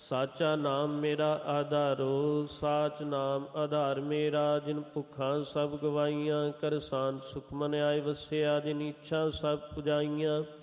ਸਾਚਾ ਨਾਮ ਮੇਰਾ ਆਧਾਰੋ, ਸਾਚ ਨਾਮ ਆਧਾਰ ਮੇਰਾ। ਜਿਨ ਭੁੱਖਾਂ ਸਭ ਗਵਾਈਆਂ, ਕਰ ਸ਼ਾਂਤ ਸੁਖ ਮਨ ਆਏ ਵਸਿਆ। ਜਿਨ ਇੱਛਾ ਸਭ ਪੁਜਾਈਆਂ,